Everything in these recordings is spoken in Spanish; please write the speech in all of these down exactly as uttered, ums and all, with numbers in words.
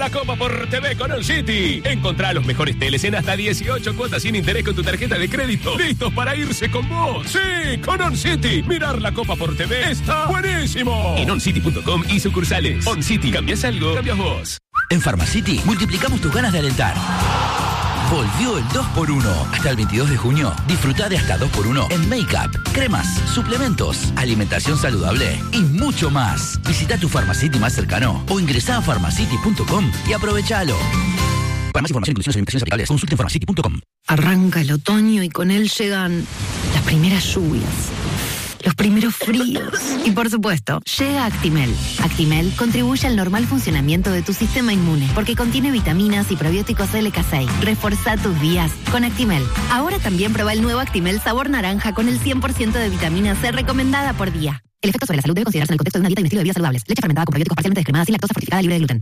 la copa por T V con On City. Encontrá los mejores teles en hasta dieciocho cuotas sin interés con tu tarjeta de crédito. ¡Listos para irse con vos! ¡Sí! Con On City. Mirar la copa por T V está buenísimo. En oncity punto com y sucursales. On City. ¿Cambias algo? Cambias vos. En Pharmacity multiplicamos tus ganas de alentar. Volvió el dos por uno. Hasta el veintidós de junio, disfruta de hasta dos por uno en make-up, cremas, suplementos, alimentación saludable y mucho más. Visita tu Pharmacity más cercano o ingresá a pharmacity punto com y aprovechalo. Para más información, inclusiones y limitaciones aplicables, consulte en pharmacity punto com. Arranca el otoño y con él llegan las primeras lluvias, los primeros fríos. Y por supuesto, llega Actimel. Actimel contribuye al normal funcionamiento de tu sistema inmune porque contiene vitaminas y probióticos L K seis. Reforzá tus días con Actimel. Ahora también prueba el nuevo Actimel sabor naranja con el cien por ciento de vitamina C recomendada por día. El efecto sobre la salud debe considerarse en el contexto de una dieta y un estilo de vida saludables. Leche fermentada con probióticos parcialmente descremada sin lactosa fortificada libre de gluten.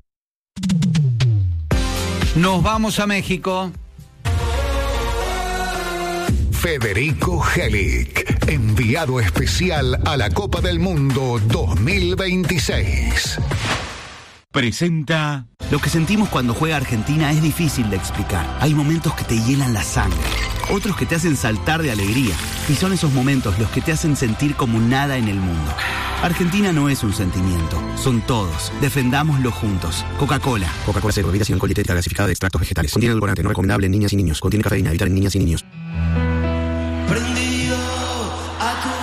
Nos vamos a México. Federico Helic, enviado especial a la Copa del Mundo dos mil veintiséis. Presenta... Lo que sentimos cuando juega Argentina es difícil de explicar. Hay momentos que te hielan la sangre, otros que te hacen saltar de alegría. Y son esos momentos los que te hacen sentir como nada en el mundo. Argentina no es un sentimiento, son todos. Defendámoslo juntos. Coca-Cola. Coca-Cola Cero, bebida sin alcohol y dietética gasificada de extractos vegetales. Contiene edulcorante, no recomendable en niñas y niños. Contiene cafeína, evitar en niñas y niños. Prendido a tu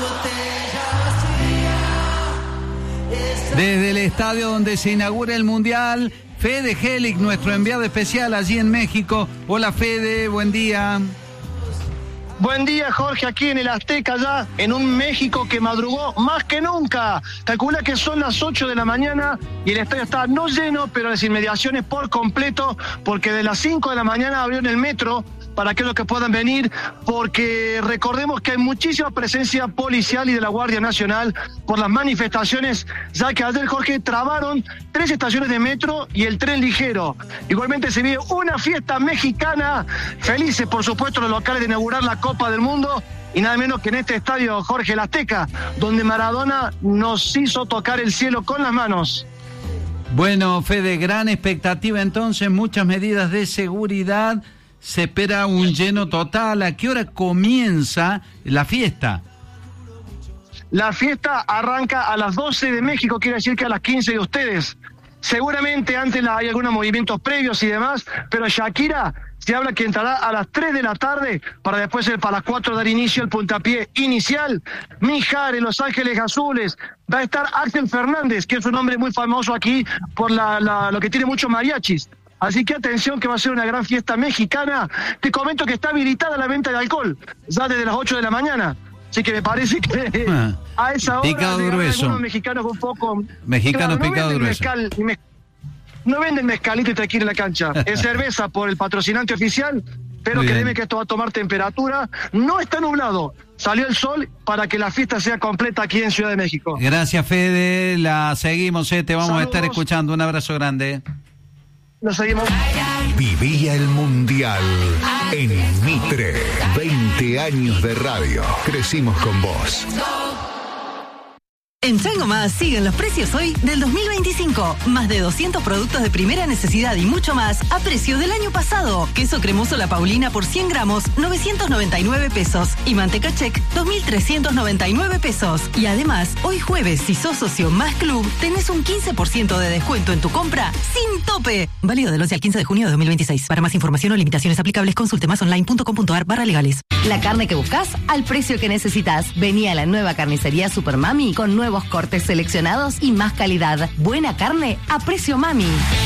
botella vacía. Desde el estadio donde se inaugura el Mundial, Fede Helic, nuestro enviado especial allí en México. Hola Fede, buen día. Buen día, Jorge, aquí en el Azteca ya, en un México que madrugó más que nunca. Calcula que son las ocho de la mañana y el estadio está no lleno, pero las inmediaciones por completo, porque de las cinco de la mañana abrieron el metro para aquellos que puedan venir, porque recordemos que hay muchísima presencia policial y de la Guardia Nacional por las manifestaciones, ya que ayer, Jorge, trabaron tres estaciones de metro y el tren ligero. Igualmente se vive una fiesta mexicana, felices por supuesto los locales de inaugurar la Copa del Mundo, y nada menos que en este estadio, Jorge, el Azteca, donde Maradona nos hizo tocar el cielo con las manos. Bueno, Fede, gran expectativa entonces, muchas medidas de seguridad. Se espera un lleno total. ¿A qué hora comienza la fiesta? La fiesta arranca a las doce de México, quiere decir que a las quince de ustedes. Seguramente antes la, hay algunos movimientos previos y demás, pero Shakira se habla que entrará a las tres de la tarde para después ser para las cuatro dar inicio al puntapié inicial. Mijares, Los Ángeles Azules, va a estar Axel Fernández, que es un hombre muy famoso aquí por la, la, lo que tiene muchos mariachis. Así que atención que va a ser una gran fiesta mexicana. Te comento que está habilitada la venta de alcohol, ya desde las ocho de la mañana. Así que me parece que ah, a esa hora picado grueso. Algunos mexicanos un poco... Mexicanos claro, no picado grueso. Mezcal, mez, no venden mezcalito y tequila en la cancha. Es cerveza por el patrocinante oficial, pero créeme que esto va a tomar temperatura. No está nublado. Salió el sol para que la fiesta sea completa aquí en Ciudad de México. Gracias, Fede. La seguimos, eh. Te vamos Saludos. a estar escuchando. Un abrazo grande. Nos seguimos. Vivía el Mundial en Mitre. veinte años de radio. Crecimos con vos. En Chango Más siguen los precios hoy del dos mil veinticinco. Más de doscientos productos de primera necesidad y mucho más a precio del año pasado. Queso cremoso La Paulina por cien gramos, novecientos noventa y nueve pesos. Y manteca Check, dos mil trescientos noventa y nueve pesos. Y además, hoy jueves, si sos socio Más Club, tenés un quince por ciento de descuento en tu compra sin tope. Válido del once al quince de junio de dos mil veintiséis. Para más información o limitaciones aplicables, consulte másonline punto com punto ar barra legales. La carne que buscas al precio que necesitas. Vení a la nueva carnicería Super Mami con nuevos cortes seleccionados y más calidad. Buena carne a precio Mami.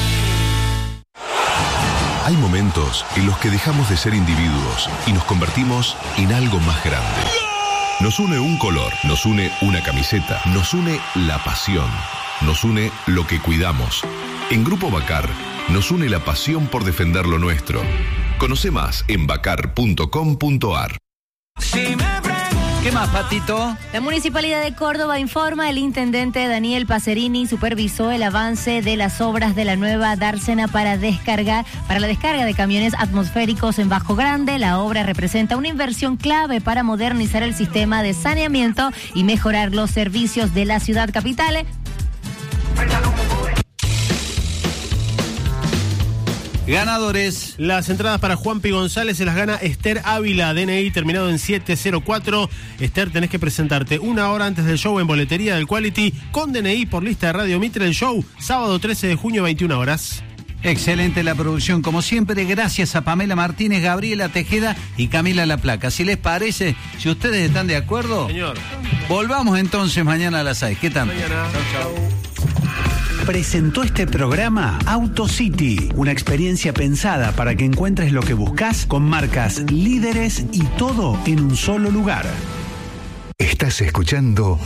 Hay momentos en los que dejamos de ser individuos y nos convertimos en algo más grande. Nos une un color, nos une una camiseta, nos une la pasión, nos une lo que cuidamos. En Grupo Bacar nos une la pasión por defender lo nuestro. Conoce más en bacar punto com punto ar. ¿Qué más, Patito? La Municipalidad de Córdoba informa, el intendente Daniel Pacerini supervisó el avance de las obras de la nueva dársena para descargar, para la descarga de camiones atmosféricos en Bajo Grande. La obra representa una inversión clave para modernizar el sistema de saneamiento y mejorar los servicios de la ciudad capital. Ganadores. Las entradas para Juanpi González se las gana Esther Ávila, D N I terminado en siete cero cuatro. Esther, tenés que presentarte una hora antes del show en boletería del Quality con D N I por lista de Radio Mitre. El show, sábado trece de junio, veintiuna horas. Excelente la producción, como siempre, gracias a Pamela Martínez, Gabriela Tejeda y Camila La Placa. Si les parece, si ustedes están de acuerdo, señor, volvamos entonces mañana a las seis. ¿Qué tal? Mañana. Chau, chau. Presentó este programa AutoCity, una experiencia pensada para que encuentres lo que buscas con marcas líderes y todo en un solo lugar. Estás escuchando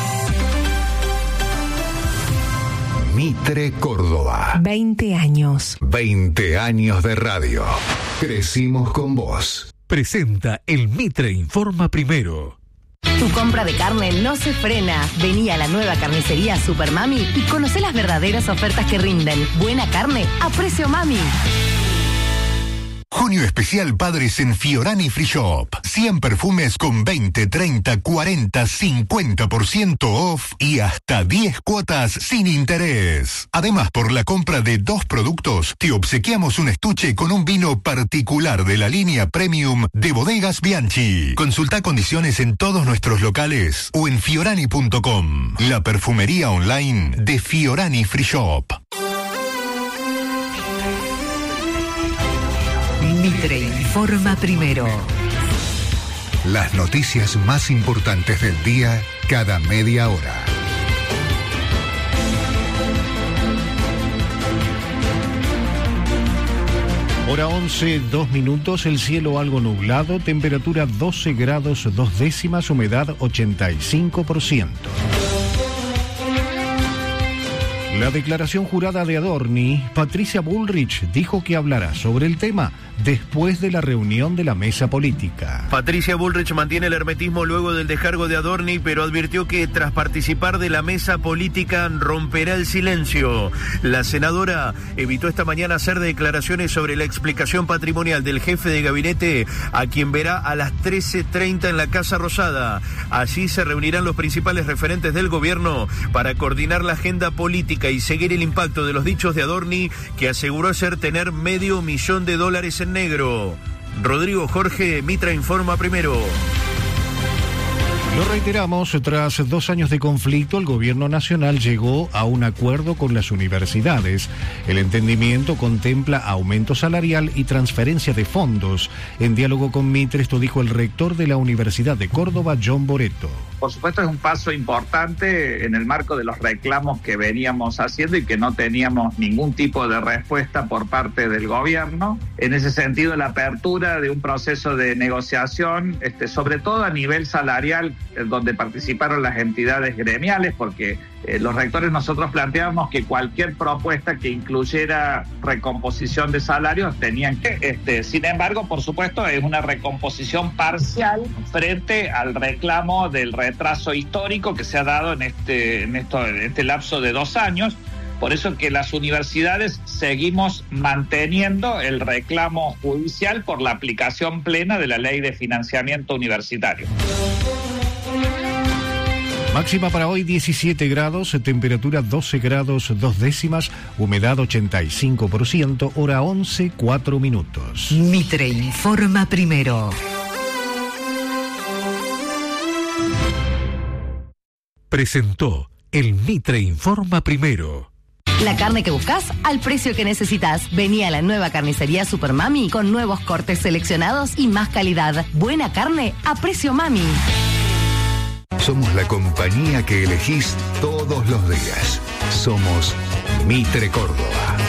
Mitre Córdoba. veinte años. veinte años de radio. Crecimos con vos. Presenta el Mitre Informa Primero. Tu compra de carne no se frena. Vení a la nueva carnicería Super Mami y conocé las verdaderas ofertas que rinden. Buena carne a precio mami. Junio especial Padres en Fiorani Free Shop. cien perfumes con veinte, treinta, cuarenta, cincuenta por ciento off y hasta diez cuotas sin interés. Además, por la compra de dos productos, te obsequiamos un estuche con un vino particular de la línea Premium de Bodegas Bianchi. Consulta condiciones en todos nuestros locales o en fiorani punto com. La perfumería online de Fiorani Free Shop. Mitre informa primero. Las noticias más importantes del día cada media hora. Hora once, dos minutos, el cielo algo nublado, temperatura doce grados, dos décimas, humedad ochenta y cinco por ciento. La declaración jurada de Adorni, Patricia Bullrich dijo que hablará sobre el tema después de la reunión de la mesa política. Patricia Bullrich mantiene el hermetismo luego del descargo de Adorni, pero advirtió que tras participar de la mesa política romperá el silencio. La senadora evitó esta mañana hacer declaraciones sobre la explicación patrimonial del jefe de gabinete, a quien verá a las trece treinta en la Casa Rosada. Allí se reunirán los principales referentes del gobierno para coordinar la agenda política y seguir el impacto de los dichos de Adorni, que aseguró ser tener medio millón de dólares en negro. Rodrigo Jorge, Mitra Informa Primero. Lo reiteramos, tras dos años de conflicto, el gobierno nacional llegó a un acuerdo con las universidades. El entendimiento contempla aumento salarial y transferencia de fondos. En diálogo con Mitre, esto dijo el rector de la Universidad de Córdoba, John Boretto. Por supuesto es un paso importante en el marco de los reclamos que veníamos haciendo y que no teníamos ningún tipo de respuesta por parte del gobierno. En ese sentido, la apertura de un proceso de negociación, este, sobre todo a nivel salarial, donde participaron las entidades gremiales, porque eh, los rectores nosotros planteábamos que cualquier propuesta que incluyera recomposición de salarios tenían que, este, sin embargo, por supuesto, es una recomposición parcial frente al reclamo del retraso histórico que se ha dado en este, en esto, en este lapso de dos años. Por eso que las universidades seguimos manteniendo el reclamo judicial por la aplicación plena de la Ley de Financiamiento Universitario. Máxima para hoy diecisiete grados, temperatura doce grados, dos décimas, humedad ochenta y cinco por ciento, hora once, cuatro minutos. Mitre Informa Primero. Presentó el Mitre Informa Primero. La carne que buscas al precio que necesitas. Vení a la nueva carnicería Super Mami con nuevos cortes seleccionados y más calidad. Buena carne a precio mami. Somos la compañía que elegís todos los días. Somos Mitre Córdoba.